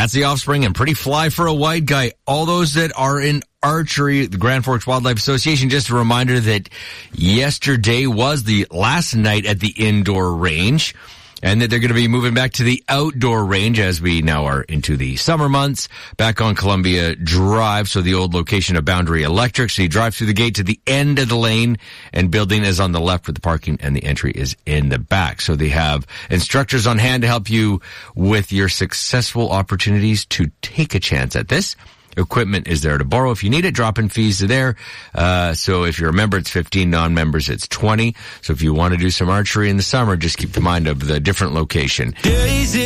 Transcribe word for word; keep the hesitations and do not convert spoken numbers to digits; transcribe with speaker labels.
Speaker 1: That's the Offspring and Pretty Fly for a White Guy. All those that are in archery, the Grand Forks Wildlife Association, just a reminder that yesterday was the last night at the indoor range, and that they're going to be moving back to the outdoor range as we now are into the summer months, back on Columbia Drive, so the old location of Boundary Electric. So you drive through the gate to the end of the lane, and building is on the left with the parking, and the entry is in the back. So they have instructors on hand to help you with your successful opportunities to take a chance at this. Equipment is there to borrow if you need it. Drop-in fees are there. Uh, so if you're a member, it's fifteen. Non-members, it's twenty. So if you want to do some archery in the summer, just keep in mind of the different location.